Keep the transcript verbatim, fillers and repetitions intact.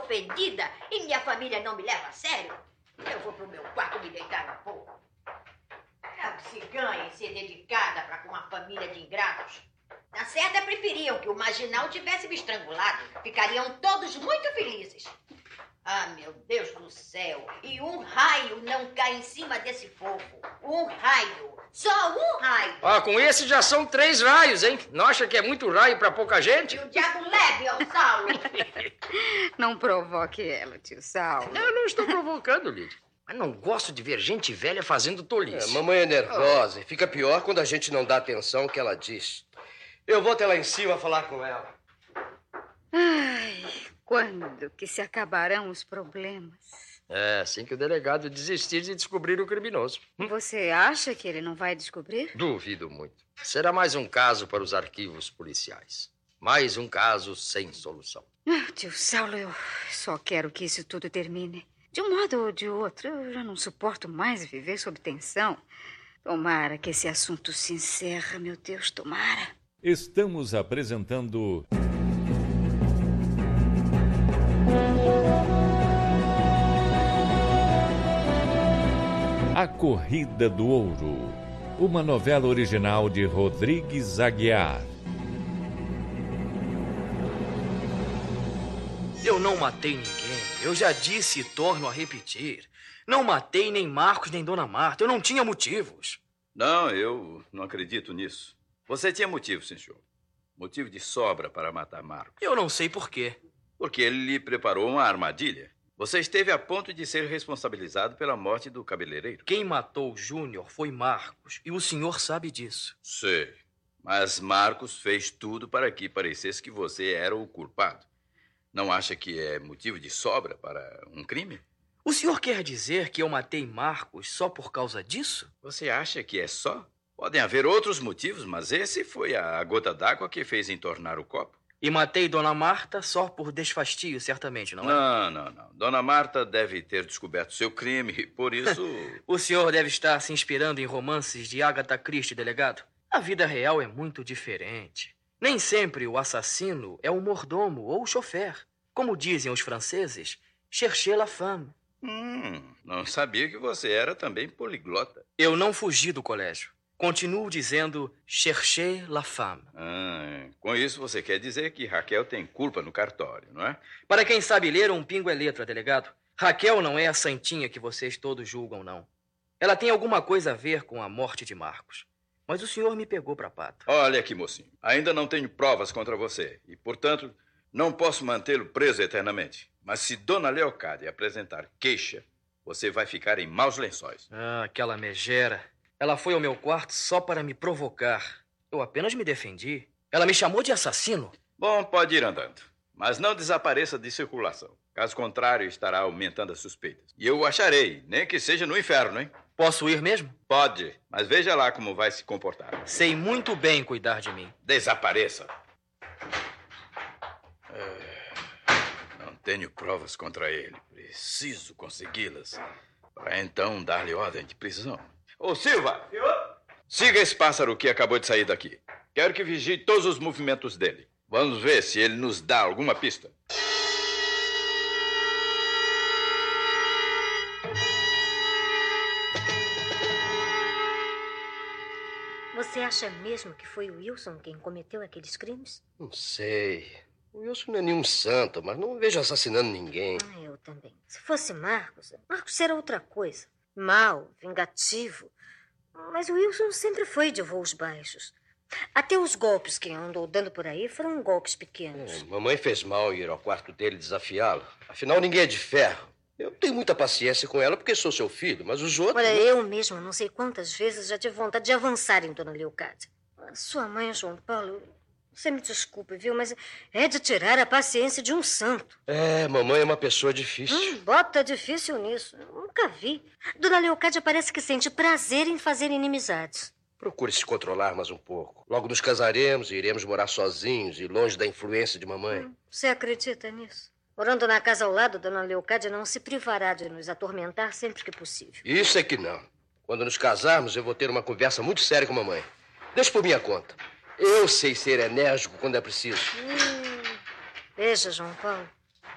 ofendida e minha família não me leva a sério. Eu vou pro meu quarto me deitar um pouco. Ela se ganha em ser dedicada para com uma família de ingratos. Na certa, preferiam que o marginal tivesse me estrangulado. Ficariam todos muito felizes. Ah, meu Deus do céu. E um raio não cai em cima desse povo. Um raio. Só um raio. Ah, com esse já são três raios, hein? Não acha que é muito raio pra pouca gente? E o diabo leve ao Saulo. Não provoque ela, tio Saulo. Eu não estou provocando, Lídia. Mas não gosto de ver gente velha fazendo tolice. É, mamãe é nervosa e fica pior quando a gente não dá atenção ao que ela diz. Eu vou até lá em cima falar com ela. Ai, quando que se acabarão os problemas? É, assim que o delegado desistir de descobrir o criminoso. Você acha que ele não vai descobrir? Duvido muito. Será mais um caso para os arquivos policiais. Mais um caso sem solução. Ah, tio Saulo, eu só quero que isso tudo termine. De um modo ou de outro, eu já não suporto mais viver sob tensão. Tomara que esse assunto se encerre, meu Deus, tomara. Estamos apresentando... A Corrida do Ouro, uma novela original de Rodrigues Aguiar. Eu não matei ninguém. Eu já disse e torno a repetir. Não matei nem Marcos nem Dona Marta. Eu não tinha motivos. Não, eu não acredito nisso. Você tinha motivo, senhor. Motivo de sobra para matar Marcos. Eu não sei por quê. Porque ele lhe preparou uma armadilha. Você esteve a ponto de ser responsabilizado pela morte do cabeleireiro. Quem matou Júnior foi Marcos. E o senhor sabe disso. Sei. Mas Marcos fez tudo para que parecesse que você era o culpado. Não acha que é motivo de sobra para um crime? O senhor quer dizer que eu matei Marcos só por causa disso? Você acha que é só? Podem haver outros motivos, mas esse foi a gota d'água que fez entornar o copo. E matei Dona Marta só por desfastio, certamente, não é? Não, não, não. Dona Marta deve ter descoberto seu crime e, por isso... O senhor deve estar se inspirando em romances de Agatha Christie, delegado. A vida real é muito diferente. Nem sempre o assassino é o mordomo ou o chofer. Como dizem os franceses, cherchez la femme. Hum, não sabia que você era também poliglota. Eu não fugi do colégio. Continuo dizendo cherchez la femme. Ah, com isso você quer dizer que Raquel tem culpa no cartório, não é? Para quem sabe ler, um pingo é letra, delegado. Raquel não é a santinha que vocês todos julgam, não. Ela tem alguma coisa a ver com a morte de Marcos. Mas o senhor me pegou pra pato. Olha aqui, mocinho. Ainda não tenho provas contra você. E, portanto, não posso mantê-lo preso eternamente. Mas se Dona Leocádia apresentar queixa, você vai ficar em maus lençóis. Ah, aquela megera. Ela foi ao meu quarto só para me provocar. Eu apenas me defendi. Ela me chamou de assassino. Bom, pode ir andando. Mas não desapareça de circulação. Caso contrário, estará aumentando as suspeitas. E eu o acharei, nem que seja no inferno, hein? Posso ir mesmo? Pode, mas veja lá como vai se comportar. Sei muito bem cuidar de mim. Desapareça. É, não tenho provas contra ele. Preciso consegui-las. Para então dar-lhe ordem de prisão. Ô, Silva! Senhor? Siga esse pássaro que acabou de sair daqui. Quero que vigie todos os movimentos dele. Vamos ver se ele nos dá alguma pista. Você acha mesmo que foi o Wilson quem cometeu aqueles crimes? Não sei. O Wilson não é nenhum santo, mas não o vejo assassinando ninguém. Ah, eu também. Se fosse Marcos, Marcos será outra coisa. Mau, vingativo. Mas o Wilson sempre foi de voos baixos. Até os golpes que andou dando por aí foram golpes pequenos. É, mamãe fez mal em ir ao quarto dele desafiá-lo. Afinal, ninguém é de ferro. Eu tenho muita paciência com ela porque sou seu filho, mas os outros... Olha, eu mesma não sei quantas vezes já tive vontade de avançar em Dona Leocádia. Sua mãe, João Paulo, você me desculpe, viu, mas é de tirar a paciência de um santo. É, mamãe é uma pessoa difícil. Hum, bota difícil nisso. Eu nunca vi. Dona Leocádia parece que sente prazer em fazer inimizades. Procure se controlar mais um pouco. Logo nos casaremos e iremos morar sozinhos e longe da influência de mamãe. Hum, você acredita nisso? Morando na casa ao lado, Dona Leocádia não se privará de nos atormentar sempre que possível. Isso é que não. Quando nos casarmos, eu vou ter uma conversa muito séria com mamãe. Deixa por minha conta. Eu sei ser enérgico quando é preciso. Hum, veja, João Paulo.